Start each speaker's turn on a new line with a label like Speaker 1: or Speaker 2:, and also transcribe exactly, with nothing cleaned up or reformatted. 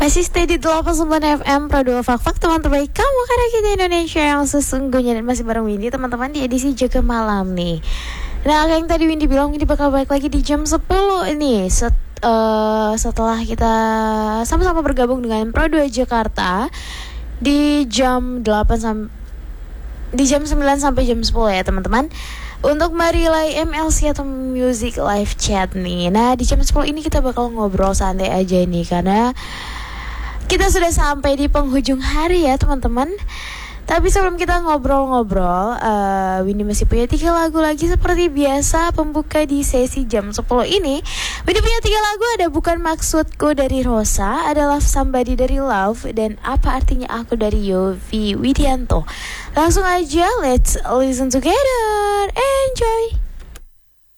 Speaker 1: Masih stay di delapan puluh sembilan F M Pro dua Fak-Fak, teman terbaik kamu karena kita Indonesia yang sesungguhnya. Dan masih bareng Windy teman-teman di edisi Jaga Malam nih. Nah, kayak yang tadi Windy bilang, Windy bakal balik lagi di jam sepuluh ini set, uh, setelah kita sama-sama bergabung dengan Pro dua Jakarta di jam delapan sampai di jam sembilan sampai jam sepuluh ya teman-teman, untuk merilai M L C atau Music Live Chat nih. Nah, di jam sepuluh ini kita bakal ngobrol santai aja nih, karena kita sudah sampai di penghujung hari ya teman-teman. Tapi sebelum kita ngobrol-ngobrol, uh, Windy masih punya tiga lagu lagi seperti biasa pembuka di sesi jam sepuluh ini. Windy punya tiga lagu, ada Bukan Maksudku dari Rosa, ada Love Somebody dari Love, dan Apa Artinya Aku dari Yofi Widianto. Langsung aja, let's listen together, enjoy.